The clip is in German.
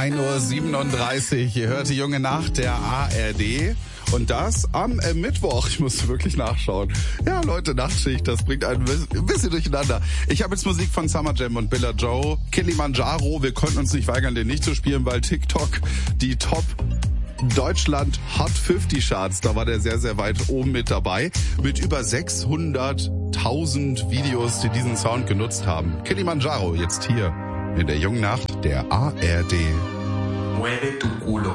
1:37 Uhr. Ihr hört die junge Nacht der ARD. Und das am Mittwoch. Ich muss wirklich nachschauen. Ja, Leute, Nachtschicht, das bringt einen ein bisschen durcheinander. Ich habe jetzt Musik von Summer Jam und Billa Joe. Kilimanjaro, wir konnten uns nicht weigern, den nicht zu spielen, weil TikTok die Top Deutschland Hot 50 Charts, da war der sehr, sehr weit oben mit dabei. Mit über 600.000 Videos, die diesen Sound genutzt haben. Kilimanjaro, jetzt hier in der jungen Nacht der ARD. Mueve tu culo.